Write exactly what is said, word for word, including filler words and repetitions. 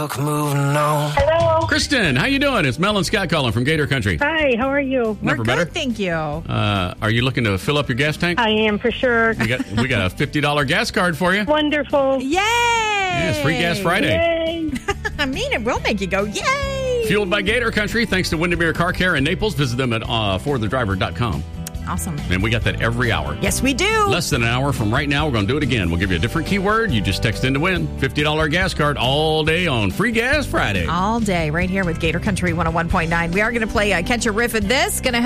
Moving on. Hello. Kristen, how you doing? It's Mel and Scott calling from Gator Country. Hi, how are you? Never We're better. good, thank you. Uh, are you looking to fill up your gas tank? I am for sure. We got we got a fifty dollars gas card for you. Wonderful. Yay! Yeah, it's Free Gas Friday. Yay. I mean, it will make you go, yay! Fueled by Gator Country, thanks to Windermere Car Care in Naples. Visit them at uh, for the driver dot com. Awesome. And we got that every hour. Yes, we do. Less than an hour from right now, we're going to do it again. We'll give you a different keyword. You just text in to win. fifty dollars gas card all day on Free Gas Friday. All day, right here with Gator Country one oh one point nine. We are going to play uh, Catch a Riff in this. Going to